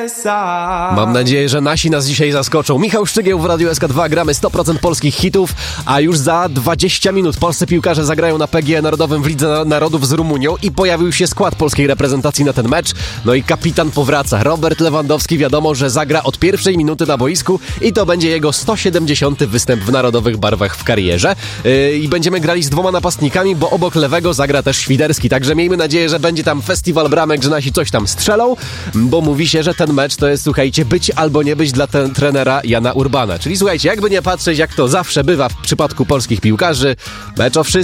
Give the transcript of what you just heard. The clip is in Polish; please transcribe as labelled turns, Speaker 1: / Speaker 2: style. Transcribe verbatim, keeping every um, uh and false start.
Speaker 1: S A.
Speaker 2: Mam nadzieję, że nasi nas dzisiaj zaskoczą. Michał Szczygieł w Radiu S K dwa, gramy sto procent polskich hitów, a już za dwadzieścia minut polscy piłkarze zagrają na P G E Narodowym w Lidze Narodów z Rumunią i pojawił się skład polskiej reprezentacji na ten mecz. No i kapitan powraca. Robert Lewandowski wiadomo, że zagra od pierwszej minuty na boisku i to będzie jego sto siedemdziesiąty występ w narodowych barwach w karierze. Yy, I będziemy grali z dwoma napastnikami, bo obok lewego zagra też Świderski. Także miejmy nadzieję, że będzie tam festiwal bramek, że nasi coś tam strzelą, bo mówi się, że ten mecz to jest, słuchajcie, być albo nie być dla ten, trenera Jana Urbana. Czyli słuchajcie, jakby nie patrzeć, jak to zawsze bywa w przypadku polskich piłkarzy, mecz o wszystko.